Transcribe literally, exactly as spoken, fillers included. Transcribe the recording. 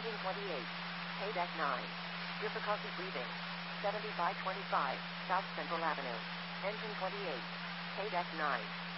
Engine twenty-eight. Haydeck nine. Difficulty breathing. seventy by twenty-five, South Central Avenue. Engine twenty-eight. Haydeck nine.